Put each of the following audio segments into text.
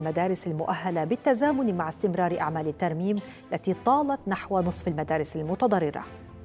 المدارس المؤهلة بالتزامن مع استمرار أعمال الترميم التي طالت نحو نصف المدارس المتضررة.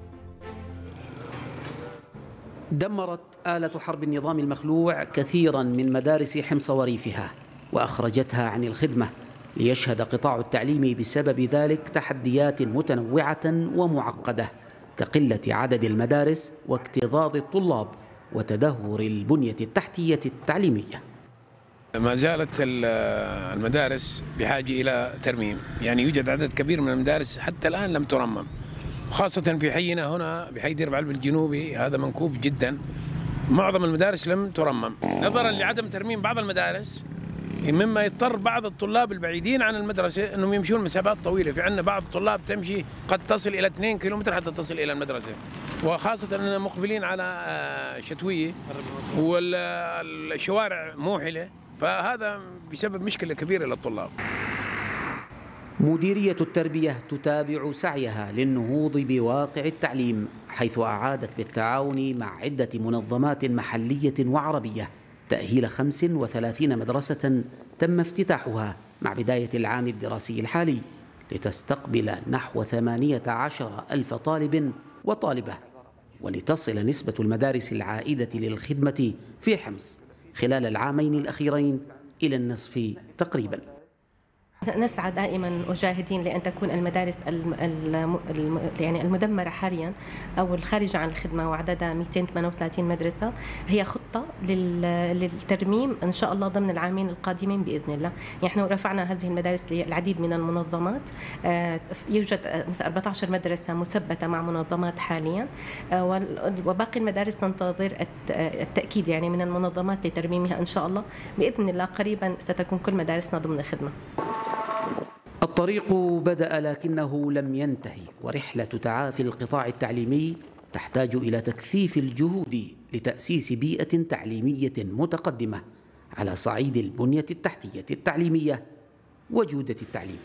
دمرت آلة حرب النظام المخلوع كثيراً من مدارس حمص وريفها وأخرجتها عن الخدمة، ليشهد قطاع التعليم بسبب ذلك تحديات متنوعة ومعقدة كقلة عدد المدارس واكتظاظ الطلاب وتدهور البنية التحتية التعليمية. ما زالت المدارس بحاجة إلى ترميم، يعني يوجد عدد كبير من المدارس حتى الآن لم ترمم، خاصة في حينا هنا بحي دير بعلب الجنوبي، هذا منكوب جدا. معظم المدارس لم ترمم نظرا لعدم ترميم بعض المدارس، مما يضطر بعض الطلاب البعيدين عن المدرسة أنهم يمشون مسافات طويلة. في عندنا بعض الطلاب تمشي قد تصل إلى 2 كيلومتر حتى تصل إلى المدرسة، وخاصة أننا مقبلين على شتوية والشوارع موحلة، فهذا بسبب مشكلة كبيرة للطلاب. مديرية التربية تتابع سعيها للنهوض بواقع التعليم، حيث أعادت بالتعاون مع عدة منظمات محلية وعربية تأهيل 35 مدرسة تم افتتاحها مع بداية العام الدراسي الحالي، لتستقبل نحو 18,000 طالب وطالبة، ولتصل نسبة المدارس العائدة للخدمة في حمص خلال العامين الأخيرين إلى النصف تقريباً. نسعى دائما وجاهدين لأن تكون المدارس يعني المدمرة حاليا أو الخارجة عن الخدمة وعددها 238 مدرسة هي خطة للترميم إن شاء الله ضمن العامين القادمين بإذن الله. نحن رفعنا هذه المدارس للعديد من المنظمات، يوجد 14 مدرسة مثبتة مع منظمات حاليا، وباقي المدارس تنتظر التأكيد يعني من المنظمات لترميمها إن شاء الله بإذن الله. قريبا ستكون كل مدارسنا ضمن الخدمة. الطريق بدأ لكنه لم ينتهي، ورحلة تعافي القطاع التعليمي تحتاج إلى تكثيف الجهود لتأسيس بيئة تعليمية متقدمة على صعيد البنية التحتية التعليمية وجودة التعليم.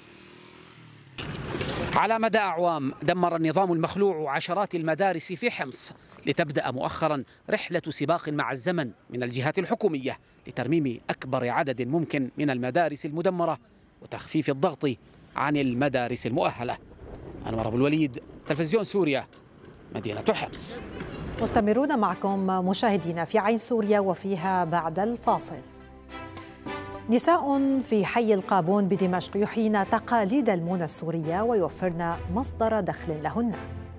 على مدى أعوام دمر النظام المخلوع عشرات المدارس في حمص، لتبدأ مؤخرا رحلة سباق مع الزمن من الجهات الحكومية لترميم أكبر عدد ممكن من المدارس المدمرة وتخفيف الضغط عن المدارس المؤهلة. أنور أبو الوليد، تلفزيون سوريا، مدينة حمص. مستمرون معكم مشاهدينا في عين سوريا وفيها بعد الفاصل. نساء في حي القابون بدمشق يحيين تقاليد المونة السورية ويوفرن مصدر دخل لهن.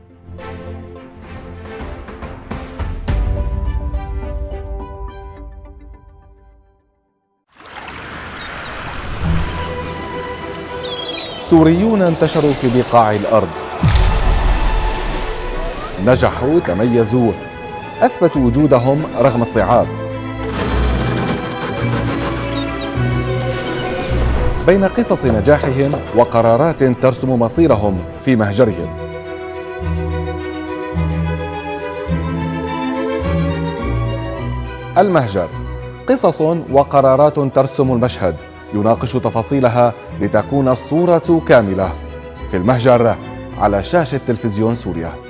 سوريون انتشروا في بقاع الأرض، نجحوا، تميزوا، أثبتوا وجودهم رغم الصعاب. بين قصص نجاحهم وقرارات ترسم مصيرهم في مهجرهم. المهجر، قصص وقرارات ترسم المشهد، يناقش تفاصيلها لتكون الصورة كاملة. في المهجر على شاشة تلفزيون سوريا.